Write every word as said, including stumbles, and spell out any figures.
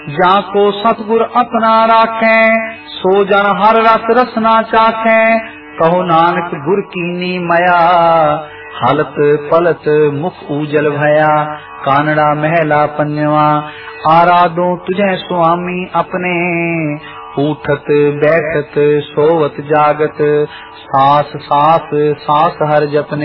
जाको सतगुर अपना राखे, सो जन हर रस रसना चाखे। कहो नानक गुर कीनी मया, हालत पलत मुख उजल भया। कानड़ा महला पन्यवा, आराधो तुझे स्वामी अपने। उठत बैठत सोवत जागत, सास सास सास हर जपने।